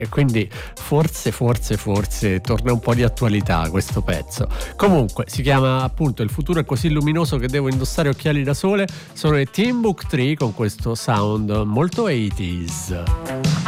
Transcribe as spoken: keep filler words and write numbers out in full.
e quindi forse, forse, forse torna un po' di attualità questo pezzo. Comunque si chiama appunto Il futuro è così luminoso che devo indossare occhiali da sole. Sono i Timbuk tre con questo sound molto ottanta.